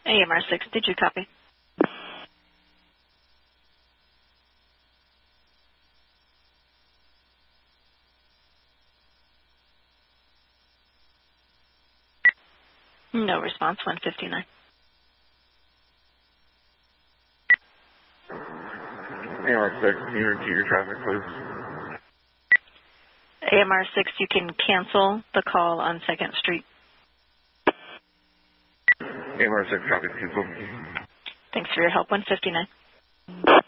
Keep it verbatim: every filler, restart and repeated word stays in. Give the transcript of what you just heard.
A M R six, did you copy? No response, one fifty-nine. A M R six, can you repeat your traffic, please? A M R six, you can cancel the call on second Street. A M R six, traffic cancel. Thanks for your help, one fifty-nine.